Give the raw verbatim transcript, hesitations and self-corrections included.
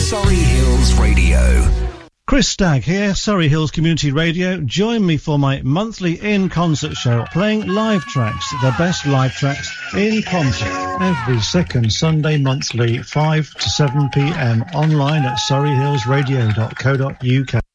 Surrey Hills Radio. Chris Stagg here, Surrey Hills Community Radio. Join me for my monthly in-concert show, playing live tracks, the best live tracks in concert. Every second Sunday monthly, five to seven p m, online at surrey hills radio dot co dot u k.